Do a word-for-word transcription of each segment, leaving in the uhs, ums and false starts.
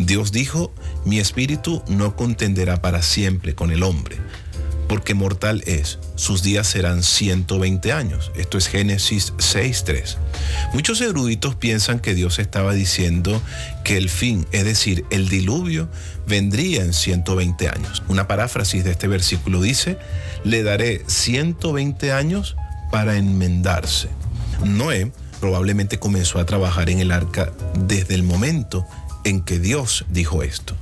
Dios dijo: mi espíritu no contenderá para siempre con el hombre, porque mortal es, sus días serán ciento veinte años. Esto es Génesis seis tres. Muchos eruditos piensan que Dios estaba diciendo que el fin, es decir, el diluvio, vendría en ciento veinte años. Una paráfrasis de este versículo dice: le daré ciento veinte años para enmendarse. Noé probablemente comenzó a trabajar en el arca desde el momento en que Dios dijo esto.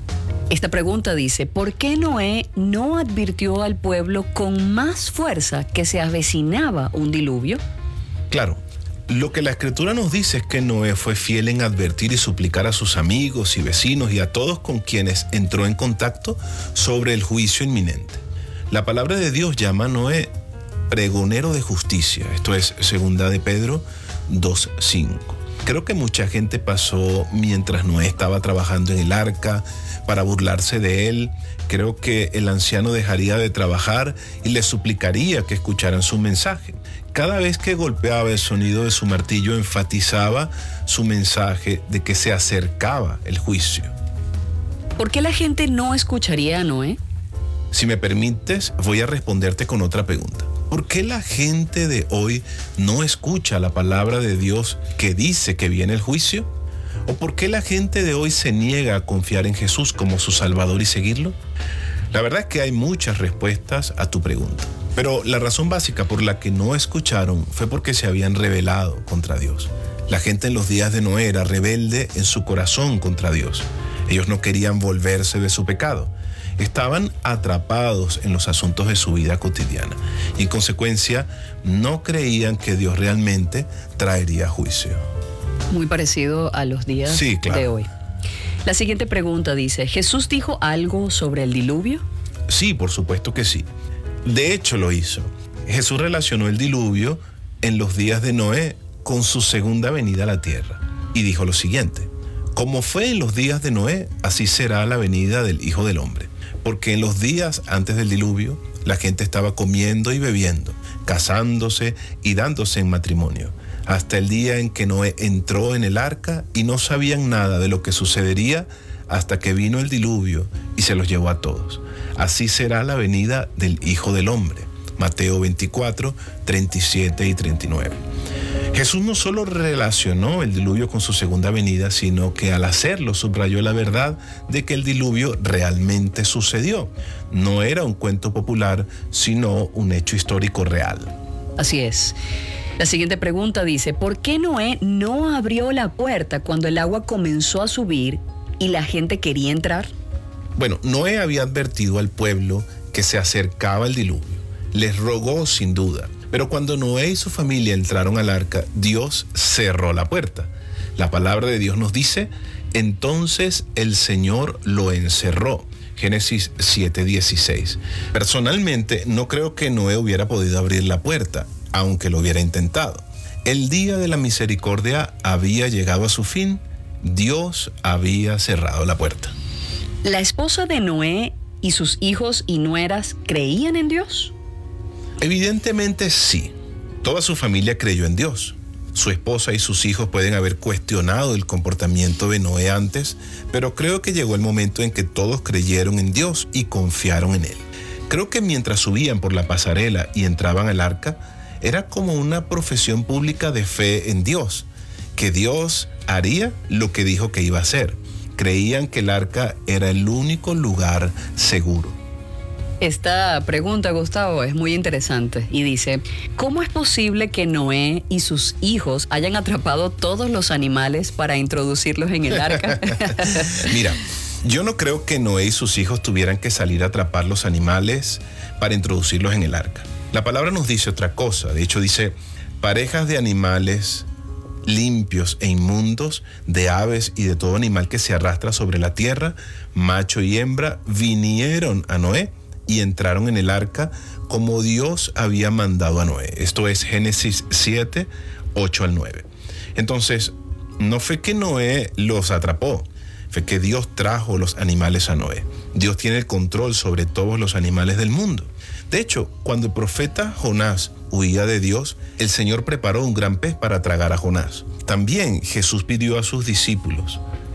Esta pregunta dice: ¿por qué Noé no advirtió al pueblo con más fuerza que se avecinaba un diluvio? Claro, lo que la Escritura nos dice es que Noé fue fiel en advertir y suplicar a sus amigos y vecinos y a todos con quienes entró en contacto sobre el juicio inminente. La palabra de Dios llama a Noé pregonero de justicia. Esto es segunda de Pedro dos cinco. Creo que mucha gente pasó mientras Noé estaba trabajando en el arca para burlarse de él. Creo que el anciano dejaría de trabajar y le suplicaría que escucharan su mensaje. Cada vez que golpeaba el sonido de su martillo, enfatizaba su mensaje de que se acercaba el juicio. ¿Por qué la gente no escucharía a Noé? Si me permites, voy a responderte con otra pregunta. ¿Por qué la gente de hoy no escucha la palabra de Dios que dice que viene el juicio? ¿O por qué la gente de hoy se niega a confiar en Jesús como su Salvador y seguirlo? La verdad es que hay muchas respuestas a tu pregunta. Pero la razón básica por la que no escucharon fue porque se habían rebelado contra Dios. La gente en los días de Noé era rebelde en su corazón contra Dios. Ellos no querían volverse de su pecado. Estaban atrapados en los asuntos de su vida cotidiana y en consecuencia no creían que Dios realmente traería juicio. Muy parecido a los días sí, claro. de hoy. La siguiente pregunta dice: ¿Jesús dijo algo sobre el diluvio? Sí, por supuesto que sí. De hecho lo hizo. Jesús relacionó el diluvio en los días de Noé con su segunda venida a la tierra y dijo lo siguiente: como fue en los días de Noé, así será la venida del Hijo del Hombre. Porque en los días antes del diluvio, la gente estaba comiendo y bebiendo, casándose y dándose en matrimonio, hasta el día en que Noé entró en el arca y no sabían nada de lo que sucedería hasta que vino el diluvio y se los llevó a todos. Así será la venida del Hijo del Hombre. Mateo veinticuatro, treinta y siete y treinta y nueve. Jesús no solo relacionó el diluvio con su segunda venida, sino que al hacerlo subrayó la verdad de que el diluvio realmente sucedió. No era un cuento popular, sino un hecho histórico real. Así es. La siguiente pregunta dice: ¿por qué Noé no abrió la puerta cuando el agua comenzó a subir y la gente quería entrar? Bueno, Noé había advertido al pueblo que se acercaba el diluvio. Les rogó sin duda. Pero cuando Noé y su familia entraron al arca, Dios cerró la puerta. La palabra de Dios nos dice: entonces el Señor lo encerró. Génesis siete dieciséis. Personalmente, no creo que Noé hubiera podido abrir la puerta, aunque lo hubiera intentado. El día de la misericordia había llegado a su fin. Dios había cerrado la puerta. ¿La esposa de Noé y sus hijos y nueras creían en Dios? Evidentemente sí. Toda su familia creyó en Dios. Su esposa y sus hijos pueden haber cuestionado el comportamiento de Noé antes, pero creo que llegó el momento en que todos creyeron en Dios y confiaron en Él. Creo que mientras subían por la pasarela y entraban al arca, era como una profesión pública de fe en Dios, que Dios haría lo que dijo que iba a hacer. Creían que el arca era el único lugar seguro. Esta pregunta, Gustavo, es muy interesante y dice: ¿cómo es posible que Noé y sus hijos hayan atrapado todos los animales para introducirlos en el arca? Mira, yo no creo que Noé y sus hijos tuvieran que salir a atrapar los animales para introducirlos en el arca. La palabra nos dice otra cosa. De hecho, dice: parejas de animales limpios e inmundos, de aves y de todo animal que se arrastra sobre la tierra, macho y hembra, vinieron a Noé y entraron en el arca como Dios había mandado a Noé. Esto es Génesis siete, ocho al nueve. Entonces, no fue que Noé los atrapó, fue que Dios trajo los animales a Noé. Dios tiene el control sobre todos los animales del mundo. De hecho, cuando el profeta Jonás huía de Dios, el Señor preparó un gran pez para tragar a Jonás. También Jesús pidió a sus discípulos: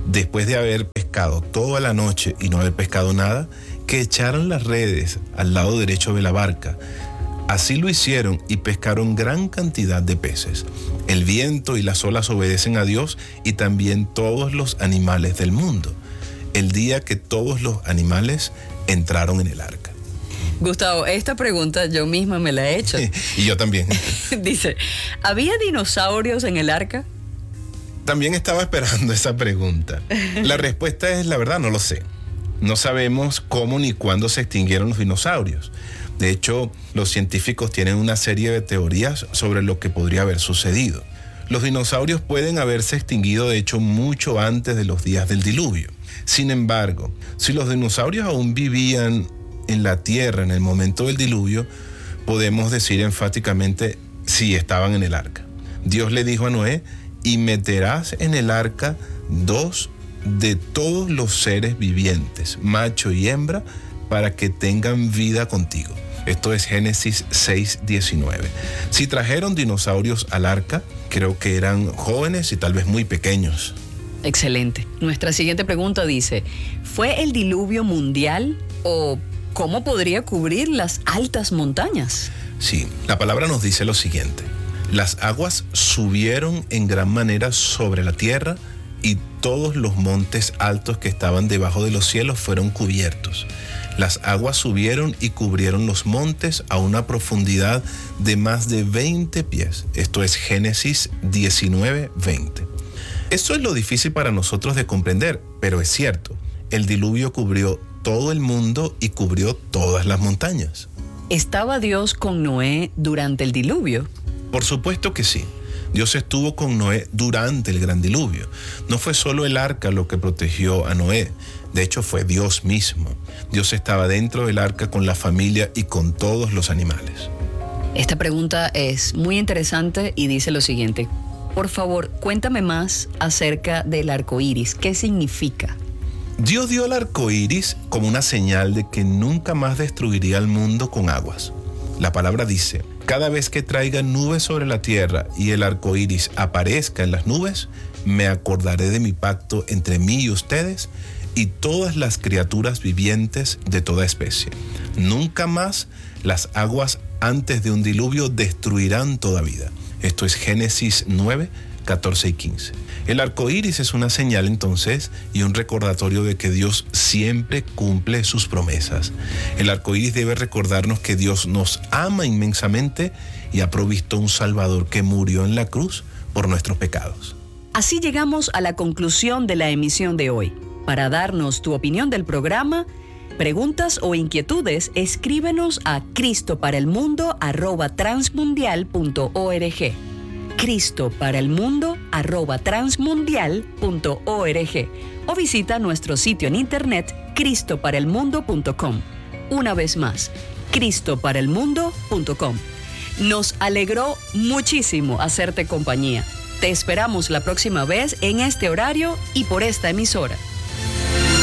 después de haber pescado toda la noche y no haber pescado nada, que echaran las redes al lado derecho de la barca. Así lo hicieron y pescaron gran cantidad de peces. El viento y las olas obedecen a Dios y también todos los animales del mundo. El día que todos los animales entraron en el arca. Gustavo, esta pregunta yo misma me la he hecho. Y yo también. Dice, ¿había dinosaurios en el arca? También estaba esperando esa pregunta. La respuesta es, la verdad, no lo sé. No sabemos cómo ni cuándo se extinguieron los dinosaurios. De hecho, los científicos tienen una serie de teorías sobre lo que podría haber sucedido. Los dinosaurios pueden haberse extinguido, de hecho, mucho antes de los días del diluvio. Sin embargo, si los dinosaurios aún vivían en la tierra en el momento del diluvio, podemos decir enfáticamente si estaban en el arca. Dios le dijo a Noé, y meterás en el arca dos de todos los seres vivientes, macho y hembra, para que tengan vida contigo. Esto es Génesis seis diecinueve. Si trajeron dinosaurios al arca, creo que eran jóvenes y tal vez muy pequeños. Excelente. Nuestra siguiente pregunta dice, ¿fue el diluvio mundial o cómo podría cubrir las altas montañas? Sí, la palabra nos dice lo siguiente. Las aguas subieron en gran manera sobre la tierra y todos los montes altos que estaban debajo de los cielos fueron cubiertos. Las aguas subieron y cubrieron los montes a una profundidad de más de veinte pies. Esto es Génesis diecinueve veinte. Esto es lo difícil para nosotros de comprender, pero es cierto. El diluvio cubrió todo el mundo y cubrió todas las montañas. ¿Estaba Dios con Noé durante el diluvio? Por supuesto que sí. Dios estuvo con Noé durante el gran diluvio. No fue solo el arca lo que protegió a Noé. De hecho, fue Dios mismo. Dios estaba dentro del arca con la familia y con todos los animales. Esta pregunta es muy interesante y dice lo siguiente. Por favor, cuéntame más acerca del arco iris. ¿Qué significa? Dios dio el arco iris como una señal de que nunca más destruiría el mundo con aguas. La palabra dice, cada vez que traiga nubes sobre la tierra y el arco iris aparezca en las nubes, me acordaré de mi pacto entre mí y ustedes y todas las criaturas vivientes de toda especie. Nunca más las aguas antes de un diluvio destruirán toda vida. Esto es Génesis nueve, catorce y quince. El arco iris es una señal entonces y un recordatorio de que Dios siempre cumple sus promesas. El arco iris debe recordarnos que Dios nos ama inmensamente y ha provisto un Salvador que murió en la cruz por nuestros pecados. Así llegamos a la conclusión de la emisión de hoy. Para darnos tu opinión del programa, preguntas o inquietudes, escríbenos a cristoparaelmundo arroba transmundial punto org. Cristo para el mundo arroba transmundial punto org o visita nuestro sitio en internet cristo para el mundo punto com. Una vez más, cristo para el mundo punto com. Nos alegró muchísimo hacerte compañía. Te esperamos la próxima vez en este horario y por esta emisora.